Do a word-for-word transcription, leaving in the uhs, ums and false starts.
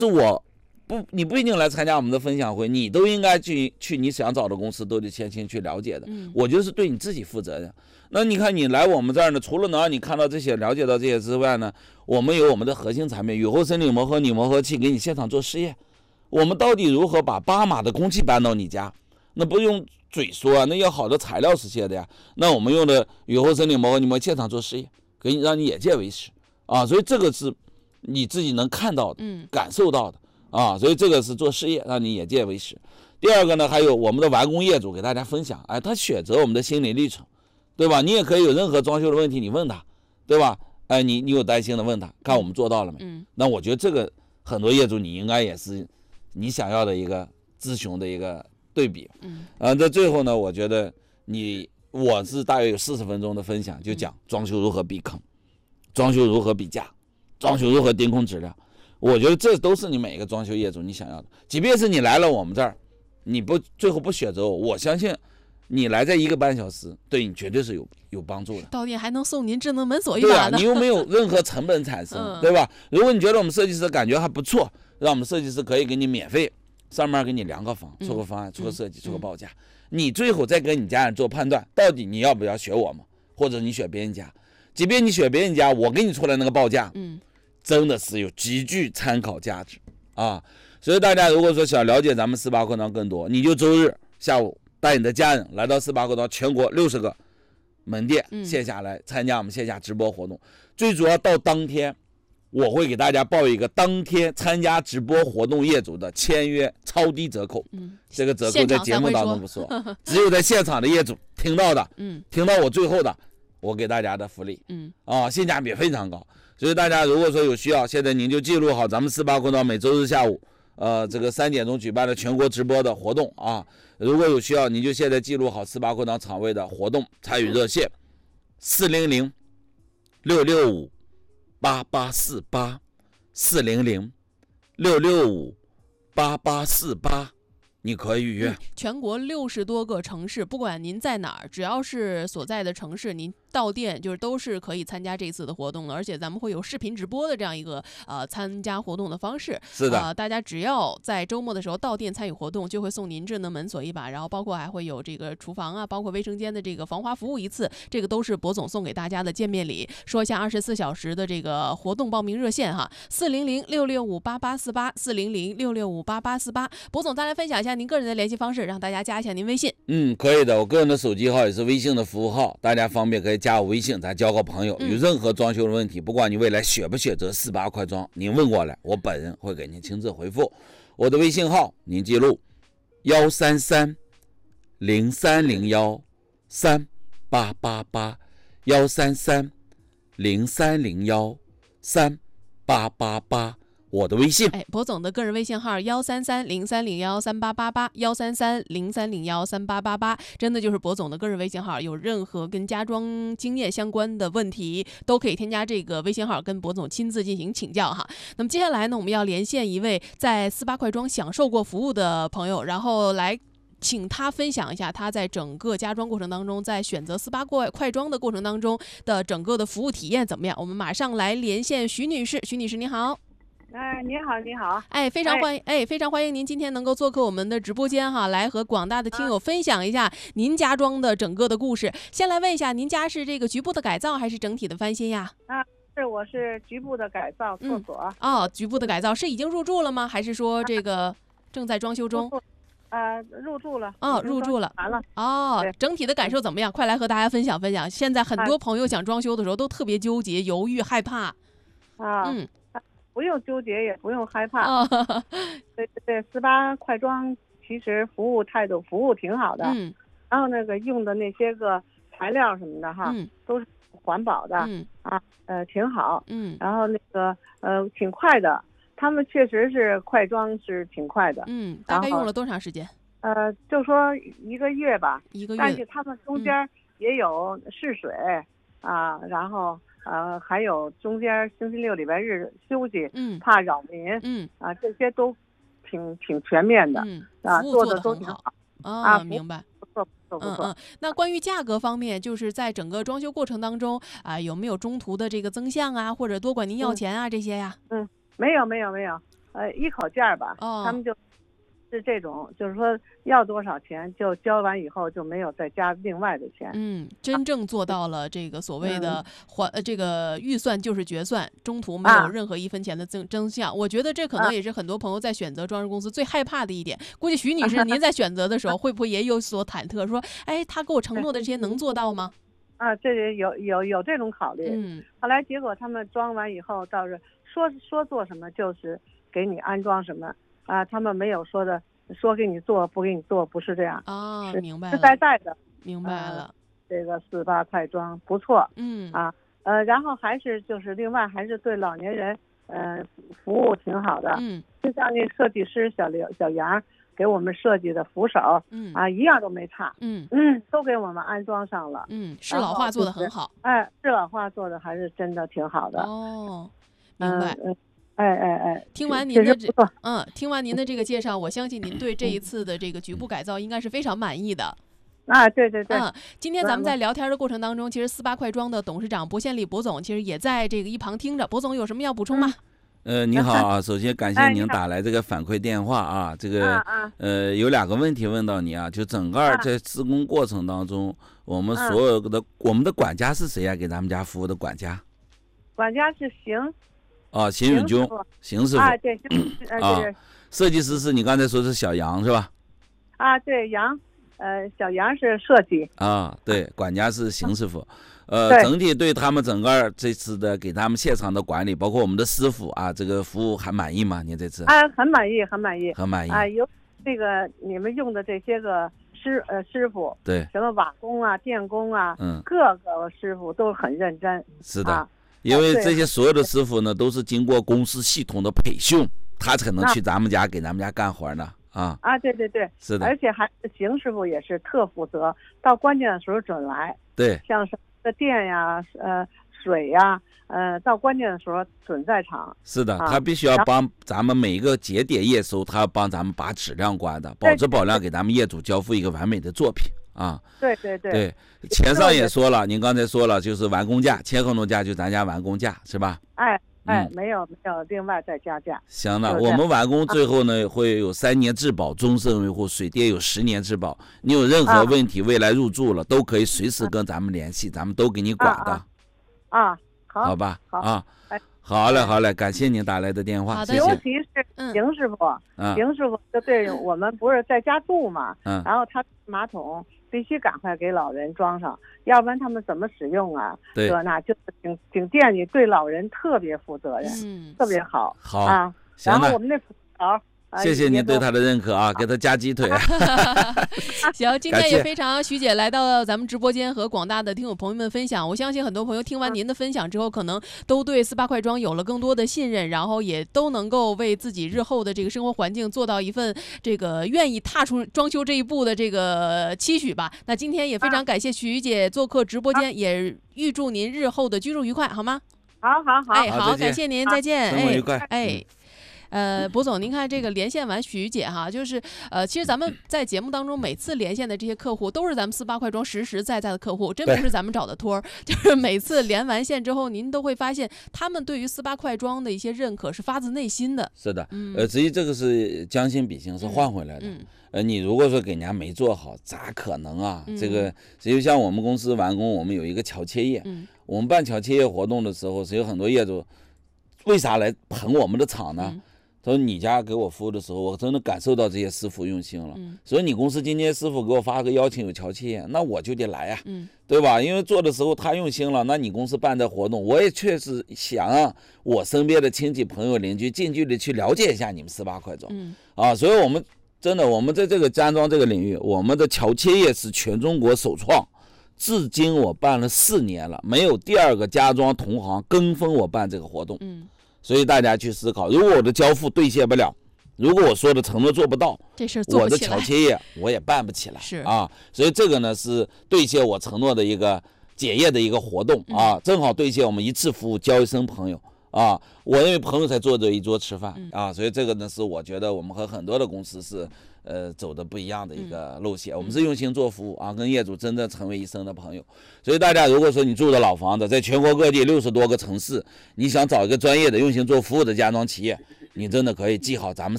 是我不，你不一定来参加我们的分享会，你都应该去去你想找的公司都得先先去了解的。 嗯， 我就是对你自己负责任。那你看你来我们这儿呢，除了能让你看到这些、了解到这些之外呢，我们有我们的核心产品雨后森林膜和拟膜合器，给你现场做试验。我们到底如何把巴马的空气搬到你家？那不用嘴说啊，那要好的材料是些的呀。那我们用的雨后森林膜和拟膜现场做试验，给你让你眼见为实啊。所以这个是你自己能看到的、 嗯， 感受到的啊。所以这个是做试验，让你眼见为实。第二个呢，还有我们的完工业主给大家分享，哎，他选择我们的心理历程。对吧？你也可以有任何装修的问题，你问他，对吧？哎，你你有担心的问他，看我们做到了没？ 嗯， 那我觉得这个很多业主你应该也是你想要的一个咨询的一个对比。 嗯， 啊，在最后呢，我觉得你我是大约有四十分钟的分享，就讲装修如何避坑，装修如何比价，装修如何盯控质量。我觉得这都是你每一个装修业主你想要的。即便是你来了我们这儿，你不最后不选择我，我相信。你来这一个半小时，对你绝对是有有帮助的。 到店还能送您智能门锁一把呢。对啊， 呢。 你又没有任何成本产生， 嗯、 对吧？如果你觉得我们设计师感觉还不错，让我们设计师可以给你免费上面给你量个房，出个方案， 嗯、 出个设计， 嗯、 出个报价。你最后再跟你家人做判断，到底你要不要选我们，或者你选别人家。即便你选别人家，我给你出来那个报价， 嗯， 真的是有极具参考价值啊。所以大家如果说想了解咱们四八扩张更多，你就周日下午。带你的家人来到四八扩张全国六十个门店线下来参加我们线下直播活动。最主要到当天，我会给大家报一个当天参加直播活动业主的签约超低折扣。 嗯， 这个折扣在节目当中不说，只有在现场的业主听到的，嗯，听到我最后的，我给大家的福利，嗯，啊，性价比非常高。所以大家如果说有需要，现在您就记录好咱们四八扩张每周日下午。呃，这个三点钟举办的全国直播的活动啊，如果有需要，你就现在记录好四八扩张场位的活动参与热线，四零零六六五八八四八，四零零六六五八八四八。你可以预约、嗯、 全国六十多个城市，不管您在哪儿，只要是所在的城市，您到店就是都是可以参加这次的活动的，而且咱们会有视频直播的这样一个呃参加活动的方式。 是的， 呃，大家只要在周末的时候到店参与活动，就会送您智能门锁一把，然后包括还会有这个厨房啊，包括卫生间的这个防滑服务一次，这个都是博总送给大家的见面礼。说一下二十四小时的这个活动报名热线哈，四零零六六五八八四八，四零零六六五八八四八。博总再来分享一下您个人的联系方式，让大家加一下您微信。 嗯，可以的，我个人的手机号也是微信的服务号，大家方便可以加我微信，咱交个朋友。有任何装修的问题，不管你未来选不选择四八快装，您问过来，我本人会给您亲自回复。我的微信号您记录幺三三零三零幺三八八八，幺三三零三零幺三八八八。我的微信， 哎，博总的个人微信号幺三三零三零幺三八八八，幺三三零三零幺三八八八，真的就是博总的个人微信号。有任何跟家装经验相关的问题，都可以添加这个微信号跟博总亲自进行请教哈。那么接下来呢，我们要连线一位在四八快装享受过服务的朋友，然后来请他分享一下他在整个家装过程当中，在选择四八快装的过程当中的整个的服务体验怎么样。我们马上来连线徐女士，徐女士你好。 哎，你好，你好， 哎，非常欢迎，哎，非常欢迎您今天能够做客我们的直播间哈，来和广大的听友分享一下您家装的整个的故事。先来问一下，您家是这个局部的改造还是整体的翻新呀？ 啊，是，我是局部的改造厕所。 嗯、哦，局部的改造是已经入住了吗？还是说这个正在装修中？ 呃，入住了。 哦，入住了， 完了。 哦，整体的感受怎么样？快来和大家分享分享。现在很多朋友想装修的时候都特别纠结、犹豫、害怕。 啊， 嗯。 不用纠结，也不用害怕。 哦、 对对对，四八快装其实服务态度服务挺好的。 嗯。 然后那个用的那些个材料什么的哈， 嗯、 都是环保的。 嗯。 啊，呃，挺好。 嗯。 然后那个呃，挺快的。他们确实是快装是挺快的。 嗯。大概用了多长时间？ 呃，就说一个月吧。 一个月。 但是他们中间也有试水、嗯、啊，然后。呃，还有中间星期六、礼拜日休息， 嗯， 怕扰民， 嗯， 啊，这些都挺挺全面的， 嗯， 啊， 做的都挺好， 啊，明白， 不错不错不错。 嗯嗯，那关于价格方面，就是在整个装修过程当中啊，有没有中途的这个增项啊，或者多管您要钱啊、嗯、这些呀？ 嗯，没有没有没有， 呃一口价吧， 哦、 他们就是这种，就是说要多少钱就交完以后就没有再加另外的钱。 嗯，真正做到了这个所谓的还、嗯、这个预算就是决算，中途没有任何一分钱的增增项、啊。我觉得这可能也是很多朋友在选择装饰公司最害怕的一点。估计徐女士您在选择的时候会不会也有所忐忑，说哎他给我承诺的这些能做到吗？ 啊，这有有有这种考虑。 嗯， 后来结果他们装完以后倒是说说做什么就是给你安装什么。啊，他们没有说的，说给你做不给你做，不是这样啊、哦，明白了， 实实在在的， 明白了。呃、 这个四八快装不错， 嗯啊，呃，然后还是就是另外还是对老年人，呃，服务挺好的， 嗯， 就像那设计师小刘小杨给我们设计的扶手， 嗯啊，一样都没差， 嗯嗯，都给我们安装上了， 嗯，适老化做得很好， 哎，适老化做的还是真的挺好的， 哦，明白。 嗯哎哎哎， 听完您的这，嗯，听完您的这个介绍，我相信您对这一次的这个局部改造应该是非常满意的。 啊，对对对。 嗯，今天咱们在聊天的过程当中，其实四八快装的董事长薄宪利薄总其实也在这个一旁听着。薄总有什么要补充吗？ 呃，您好啊，首先感谢您打来这个反馈电话啊，这个呃有两个问题问到你啊，就整个在施工过程当中，我们所有的我们的管家是谁呀？给咱们家服务的管家？ 管家是邢。 啊，邢永军，邢师傅啊，对，啊， 设计师是你刚才说是小杨是吧？ 啊，对，杨，呃，小杨是设计啊，对，管家是邢师傅，呃，整体对他们整个这次的给他们现场的管理，包括我们的师傅啊，这个服务还满意吗？您这次？ 啊，很满意，很满意， 很满意啊，有这个你们用的这些个师呃师傅， 对， 什么瓦工啊、电工啊， 嗯， 各个师傅都很认真， 是的。 啊因为这些所有的师傅呢，都是经过公司系统的培训，他才能去咱们家给咱们家干活呢。啊啊，对对对， 是的， 而且还是邢师傅也是特负责，到关键的时候准来。 对， 像什么电呀、呃水呀、呃，到关键的时候准在场。 是的， 啊、 他必须要帮咱们每一个节点验收，他要帮咱们把质量关的，保质保量，给咱们业主交付一个完美的作品。啊， 对对对， 对，钱上也说了，您刚才说了，就是完工价，签合同价就咱家完工价是吧？ 哎哎，嗯、没有没有，另外再加价。 行了，我们完工最后呢、啊、会有三年质保，终身维护，水电有十年质保。你有任何问题，啊、未来入住了都可以随时跟咱们联系，啊、咱们都给你管的。 啊，啊啊好， 好吧， 好啊。 哎好嘞，好嘞，感谢您打来的电话， 好的， 谢谢。 尤其是邢师傅， 嗯， 邢师傅就对我们不是在家住嘛， 嗯， 然后他马桶必须赶快给老人装上，要不然他们怎么使用啊？ 对， 这那就是挺挺惦记，对老人特别负责任， 嗯， 特别好。 好啊，然后我们那辅导。 谢谢您对他的认可啊，给他加鸡腿。 行，今天也非常徐姐来到咱们直播间和广大的听友朋友们分享。我相信很多朋友听完您的分享之后，可能都对四八快装有了更多的信任，然后也都能够为自己日后的这个生活环境做到一份这个愿意踏出装修这一步的这个期许吧。那今天也非常感谢徐姐做客直播间，也预祝您日后的居住愉快，好吗？ 好好好， 哎，好，感谢您，再见， 生活愉快， 哎。呃，薄总，您看这个连线完徐姐哈，就是呃，其实咱们在节目当中每次连线的这些客户都是咱们四八快装实实在在的客户，真不是咱们找的托儿。就是每次连完线之后，您都会发现他们对于四八快装的一些认可是发自内心的。 是的， 嗯、 呃，至于这个是将心比心，是换回来的。 嗯嗯呃，你如果说给人家没做好，咋可能啊？ 嗯、 这个就像我们公司完工，我们有一个桥切业， 嗯、 我们办桥切业活动的时候，是有很多业主为啥来捧我们的场呢？ 嗯他说你家给我服务的时候，我真的感受到这些师傅用心了。 嗯、 所以你公司今天师傅给我发个邀请有桥切业，那我就得来呀、啊嗯， 对吧？因为做的时候他用心了，那你公司办的活动，我也确实想让我身边的亲戚朋友邻居近距离去了解一下你们四八快装。 嗯啊，所以我们真的我们在这个安装这个领域，我们的桥切业是全中国首创。至今我办了四年了，没有第二个家装同行跟风我办这个活动。 嗯。 所以大家去思考，如果我的交付兑现不了，如果我说的承诺做不到， 这事做不起来， 我的桥切业我也办不起来。 是啊，所以这个呢是兑现我承诺的一个结业的一个活动啊， 嗯、 正好兑现我们一次服务交一生朋友啊。我认为朋友才坐着一桌吃饭、 嗯、 啊，所以这个呢是我觉得我们和很多的公司是呃走的不一样的一个路线、 嗯。 我们是用心做服务啊，跟业主真正成为一生的朋友。所以大家如果说你住的老房子，在全国各地六十多个城市，你想找一个专业的用心做服务的家装企业， 你真的可以记好咱们